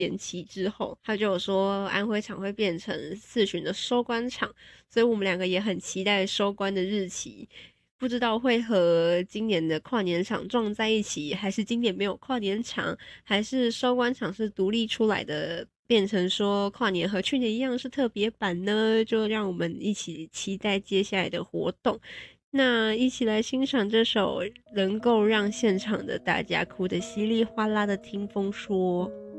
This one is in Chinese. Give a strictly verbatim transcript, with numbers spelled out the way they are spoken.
延期之后，他就有说安徽场会变成四巡的收官场，所以我们两个也很期待收官的日期。不知道会和今年的跨年场撞在一起，还是今年没有跨年场，还是收官场是独立出来的，变成说跨年和去年一样是特别版呢？就让我们一起期待接下来的活动。那一起来欣赏这首能够让现场的大家哭得稀里哗啦的《听风说》。